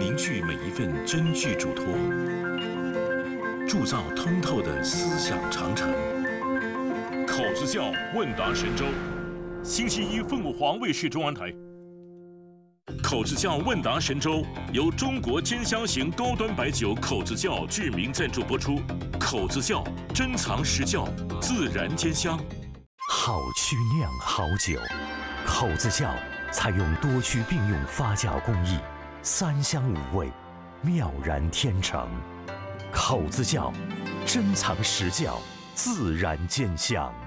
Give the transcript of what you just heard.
凝聚每一份真挚嘱托，铸造通透的思想长城。 口子窖问答神州，星期一凤凰卫视中央台。口子窖问答神州由中国兼香型高端白酒口子窖巨名赞助播出。口子窖珍藏实窖，自然兼香。 好曲酿好酒，口子窖采用多区并用发酵工艺，3香5味，妙然天成。口子窖珍藏实窖，自然兼香。